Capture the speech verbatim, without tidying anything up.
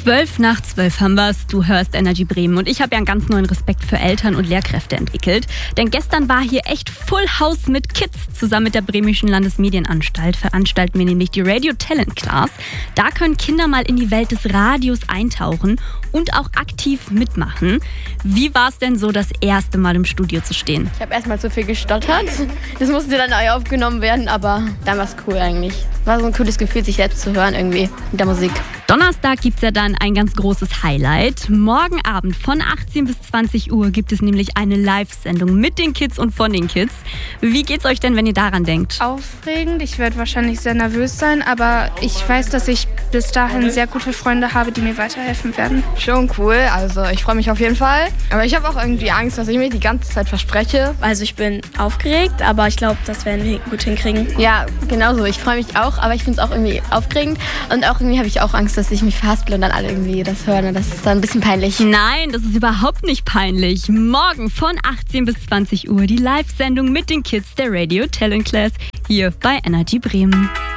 Zwölf nach zwölf haben wir's. Du hörst Energy Bremen. Und ich habe ja einen ganz neuen Respekt für Eltern und Lehrkräfte entwickelt. Denn gestern war hier echt Full House mit Kids. Zusammen mit der Bremischen Landesmedienanstalt veranstalten wir nämlich die Radio Talent Class. Da können Kinder mal in die Welt des Radios eintauchen und auch aktiv mitmachen. Wie war es denn so, das erste Mal im Studio zu stehen? Ich habe erstmal zu viel gestottert. Das musste dann neu aufgenommen werden, aber dann war es cool eigentlich. War so ein cooles Gefühl, sich selbst zu hören irgendwie mit der Musik. Donnerstag gibt es ja dann ein ganz großes Highlight. Morgen Abend von achtzehn bis zwanzig Uhr gibt es nämlich eine Live-Sendung mit den Kids und von den Kids. Wie geht's euch denn, wenn ihr daran denkt? Aufregend. Ich werde wahrscheinlich sehr nervös sein, aber ich weiß, dass ich bis dahin sehr gute Freunde habe, die mir weiterhelfen werden. Schon cool, also ich freue mich auf jeden Fall. Aber ich habe auch irgendwie Angst, dass ich mir die ganze Zeit verspreche. Also ich bin aufgeregt, aber ich glaube, das werden wir gut hinkriegen. Ja, genauso. Ich freue mich auch, aber ich finde es auch irgendwie aufregend. Und auch irgendwie habe ich auch Angst, dass ich mich verhaspel und dann alle irgendwie das hören. Und das ist dann ein bisschen peinlich. Nein, das ist überhaupt nicht peinlich. Morgen von achtzehn bis zwanzig Uhr die Live-Sendung mit den Kids der Radio Talent Class hier bei Energy Bremen.